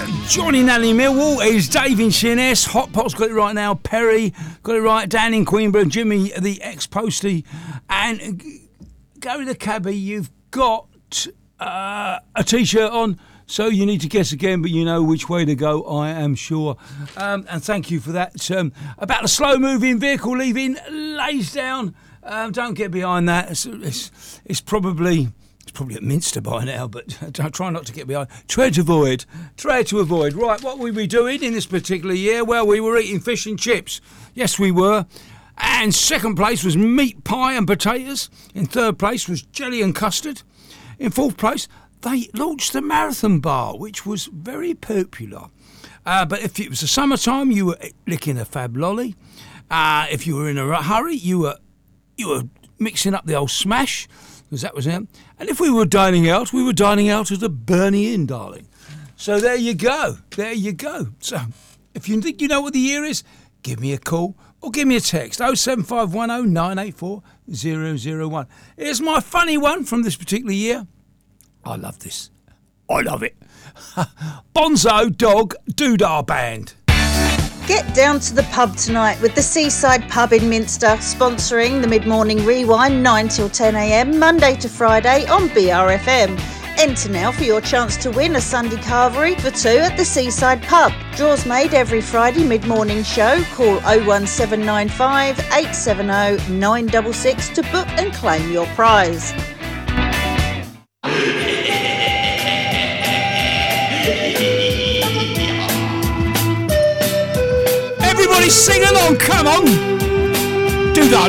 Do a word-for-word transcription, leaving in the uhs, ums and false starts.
Johnny Nally Millwall is Dave in Sheerness. Hot Pot's got it right now. Perry got it right. Dan in Queenborough. Jimmy, the ex-postie. And Gary the cabbie, you've got uh, a T-shirt on, so you need to guess again, but you know which way to go, I am sure. Um, and thank you for that. Um, about the slow-moving vehicle leaving Laysdown. Um, don't get behind that. It's, it's, it's probably... It's probably at Minster by now, but I try not to get behind. Try to avoid. Try to avoid. Right, what were we doing in this particular year? Well, we were eating fish and chips. Yes, we were. And second place was meat pie and potatoes. In third place was jelly and custard. In fourth place, they launched the Marathon Bar, which was very popular. Uh, but if it was the summertime, you were licking a Fab Lolly. Uh, if you were in a hurry, you were you were mixing up the old smash, because that was it. And if we were dining out, we were dining out at a Bernie Inn, darling. So there you go. There you go. So if you think you know what the year is, give me a call or give me a text. oh seven five one oh nine eight four oh oh one. Here's my funny one from this particular year. I love this. I love it. Bonzo Dog Doodah Band. Get down to the pub tonight with the Seaside Pub in Minster, sponsoring the Mid-Morning Rewind nine till ten a m, Monday to Friday on B R F M. Enter now for your chance to win a Sunday carvery for two at the Seaside Pub. Draws made every Friday mid-morning show. Call oh one seven nine five eight seven oh nine six six to book and claim your prize. Everybody sing along, come on! Do that.